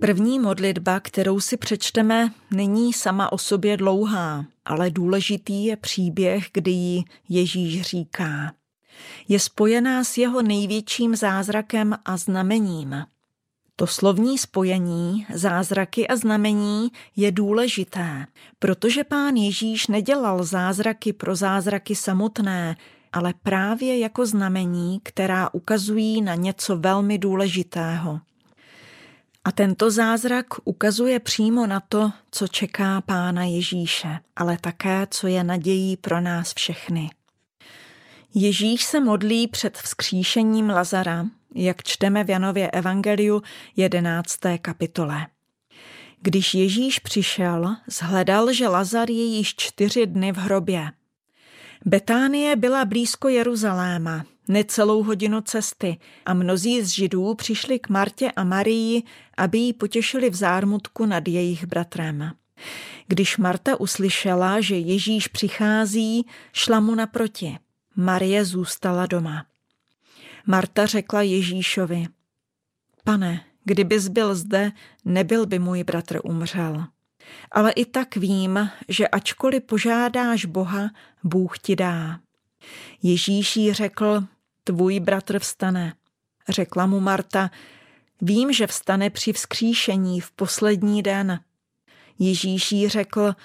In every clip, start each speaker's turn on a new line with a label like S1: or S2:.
S1: První modlitba, kterou si přečteme, není sama o sobě dlouhá, ale důležitý je příběh, kdy ji Ježíš říká. Je spojená s jeho největším zázrakem a znamením. To slovní spojení, zázraky a znamení je důležité, protože Pán Ježíš nedělal zázraky pro zázraky samotné, ale právě jako znamení, která ukazují na něco velmi důležitého. A tento zázrak ukazuje přímo na to, co čeká Pána Ježíše, ale také, co je nadějí pro nás všechny. Ježíš se modlí před vzkříšením Lazara, jak čteme v Janově evangeliu 11. kapitole. Když Ježíš přišel, shledal, že Lazar je již 4 dny v hrobě. Betánie byla blízko Jeruzaléma, necelou hodinu cesty, a mnozí z Židů přišli k Martě a Marii, aby ji potěšili v zármutku nad jejich bratrem. Když Marta uslyšela, že Ježíš přichází, šla mu naproti. Marie zůstala doma. Marta řekla Ježíšovi: Pane, kdybys byl zde, nebyl by můj bratr umřel. Ale i tak vím, že ačkoliv požádáš Boha, Bůh ti dá. Ježíš jí řekl: Tvůj bratr vstane. Řekla mu Marta: Vím, že vstane při vzkříšení v poslední den. Ježíš jí řekl: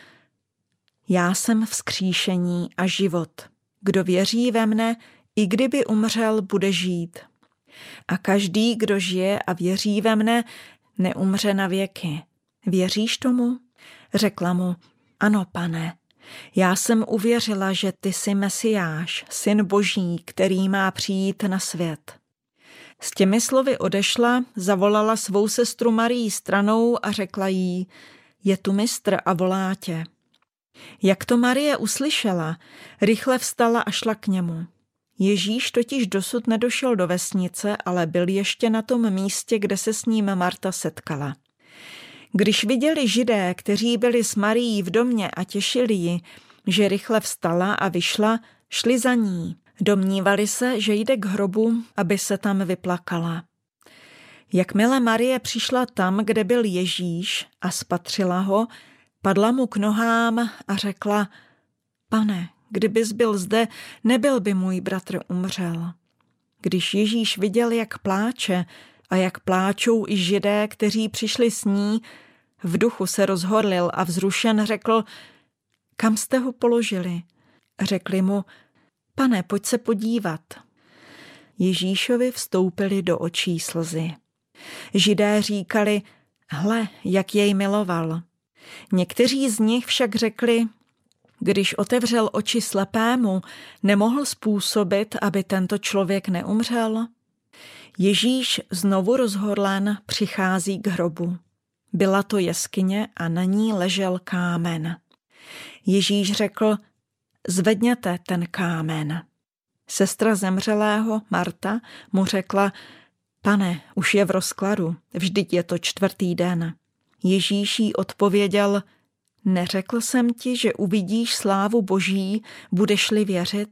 S1: Já jsem vzkříšení a život. Kdo věří ve mne, i kdyby umřel, bude žít. A každý, kdo žije a věří ve mne, neumře na věky. Věříš tomu? Řekla mu: Ano, Pane. Já jsem uvěřila, že ty jsi Mesiáš, Syn Boží, který má přijít na svět. S těmi slovy odešla, zavolala svou sestru Marii stranou a řekla jí: Je tu mistr a volá tě. Jak to Marie uslyšela, rychle vstala a šla k němu. Ježíš totiž dosud nedošel do vesnice, ale byl ještě na tom místě, kde se s ním Marta setkala. Když viděli Židé, kteří byli s Marií v domě a těšili ji, že rychle vstala a vyšla, šli za ní. Domnívali se, že jde k hrobu, aby se tam vyplakala. Jakmile Marie přišla tam, kde byl Ježíš, a spatřila ho, padla mu k nohám a řekla: Pane, kdybys byl zde, nebyl by můj bratr umřel. Když Ježíš viděl, jak pláče a jak pláčou i Židé, kteří přišli s ní, v duchu se rozhorlil a vzrušen řekl: Kam jste ho položili? Řekli mu: Pane, pojď se podívat. Ježíšovi vstoupily do očí slzy. Židé říkali: Hle, jak jej miloval. Někteří z nich však řekli: Když otevřel oči slepému, nemohl způsobit, aby tento člověk neumřel? Ježíš znovu rozhorlen přichází k hrobu. Byla to jeskyně a na ní ležel kámen. Ježíš řekl: Zvedněte ten kámen. Sestra zemřelého, Marta, mu řekla: Pane, už je v rozkladu, vždyť je to 4. den. Ježíš jí odpověděl: Neřekl jsem ti, že uvidíš slávu Boží, budeš-li věřit?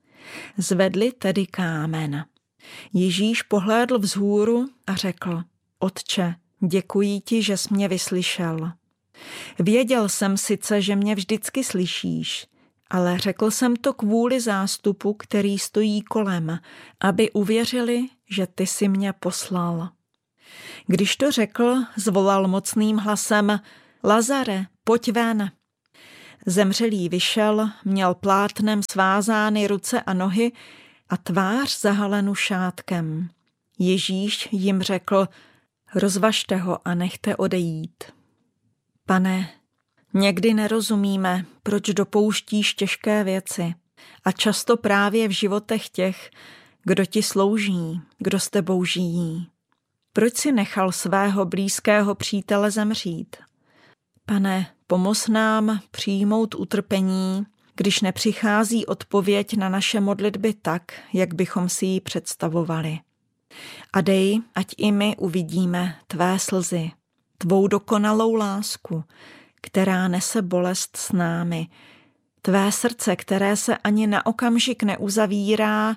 S1: Zvedli tedy kámen. Ježíš pohlédl vzhůru a řekl: Otče, děkuji ti, že jsi mě vyslyšel. Věděl jsem sice, že mě vždycky slyšíš, ale řekl jsem to kvůli zástupu, který stojí kolem, aby uvěřili, že ty jsi mě poslal. Když to řekl, zvolal mocným hlasem: Lazare, pojď ven. Zemřelý vyšel, měl plátnem svázány ruce a nohy a tvář zahalenu šátkem. Ježíš jim řekl: Rozvažte ho a nechte odejít. Pane, někdy nerozumíme, proč dopouštíš těžké věci, a často právě v životech těch, kdo ti slouží, kdo s tebou žijí. Proč si nechal svého blízkého přítele zemřít? Pane, pomoz nám přijmout utrpení, když nepřichází odpověď na naše modlitby tak, jak bychom si ji představovali. A dej, ať i my uvidíme tvé slzy, tvou dokonalou lásku, která nese bolest s námi, tvé srdce, které se ani na okamžik neuzavírá,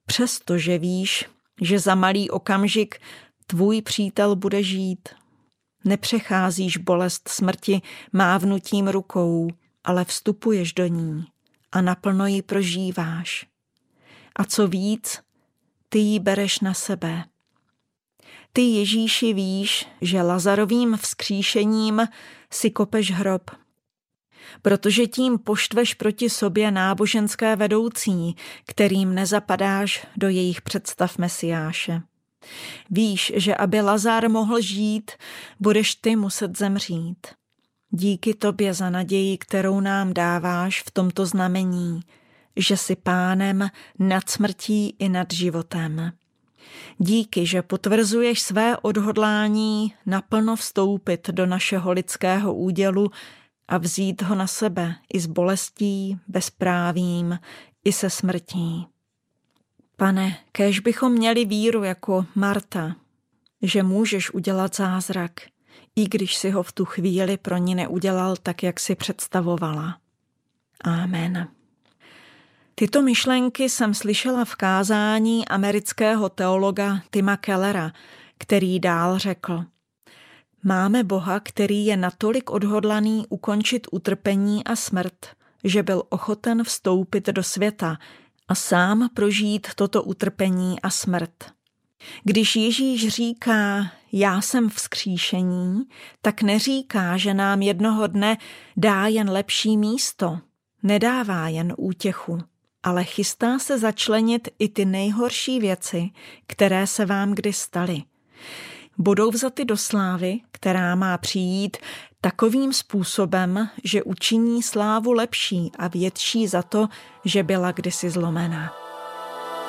S1: přestože víš, že za malý okamžik tvůj přítel bude žít. Nepřecházíš bolest smrti mávnutím rukou, ale vstupuješ do ní a naplno ji prožíváš. A co víc, ty ji bereš na sebe. Ty, Ježíši, víš, že Lazarovým vzkříšením si kopeš hrob, protože tím poštveš proti sobě náboženské vedoucí, kterým nezapadáš do jejich představ Mesiáše. Víš, že aby Lazar mohl žít, budeš ty muset zemřít. Díky tobě za naději, kterou nám dáváš v tomto znamení, že jsi pánem nad smrtí i nad životem. Díky, že potvrzuješ své odhodlání naplno vstoupit do našeho lidského údělu a vzít ho na sebe i s bolestí, bezprávím, i se smrtí. Pane, kéž bychom měli víru jako Marta, že můžeš udělat zázrak, i když si ho v tu chvíli pro ní neudělal tak, jak si představovala. Amen. Tyto myšlenky jsem slyšela v kázání amerického teologa Tima Kellera, který dál řekl: Máme Boha, který je natolik odhodlaný ukončit utrpení a smrt, že byl ochoten vstoupit do světa a sám prožít toto utrpení a smrt. Když Ježíš říká, já jsem vzkříšení, tak neříká, že nám jednoho dne dá jen lepší místo, nedává jen útěchu, ale chystá se začlenit i ty nejhorší věci, které se vám kdy staly. Budou vzaty do slávy, která má přijít takovým způsobem, že učiní slávu lepší a větší za to, že byla kdysi zlomená.